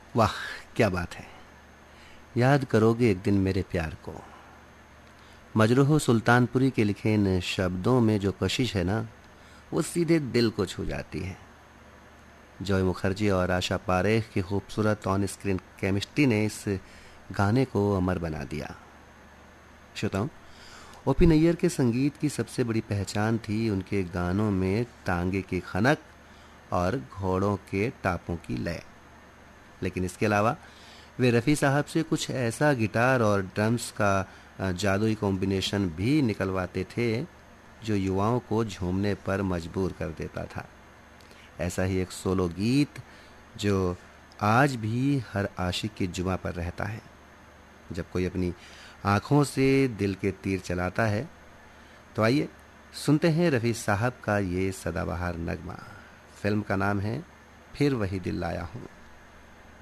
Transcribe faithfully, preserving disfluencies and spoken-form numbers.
वाह, क्या बात है। याद करोगे एक दिन मेरे प्यार को। मजरूह सुल्तानपुरी के लिखे इन शब्दों में जो कशिश है ना, वो सीधे दिल को छू जाती है। जॉय मुखर्जी और आशा पारेख की खूबसूरत ऑन स्क्रीन केमिस्ट्री ने इस गाने को अमर बना दिया। श्रोताओं, ओपी नैयर के संगीत की सबसे बड़ी पहचान थी उनके गानों में टांगे की खनक और घोड़ों के टापों की लय। लेकिन इसके अलावा वे रफ़ी साहब से कुछ ऐसा गिटार और ड्रम्स का जादुई कॉम्बिनेशन भी निकलवाते थे जो युवाओं को झूमने पर मजबूर कर देता था। ऐसा ही एक सोलो गीत जो आज भी हर आशिक की जुबां पर रहता है। जब कोई अपनी आँखों से दिल के तीर चलाता है, तो आइए सुनते हैं रफ़ी साहब का ये सदाबहार नगमा। फिल्म का नाम है फिर वही दिल लाया हूँ।